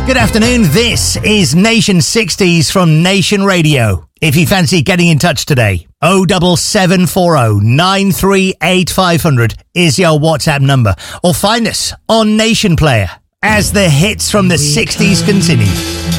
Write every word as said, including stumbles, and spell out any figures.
Good afternoon. This is Nation sixties from Nation Radio. If you fancy getting in touch today, oh seven seven four oh nine three eight five hundred is your WhatsApp number. Or find us on Nation Player as the hits from the sixties continue.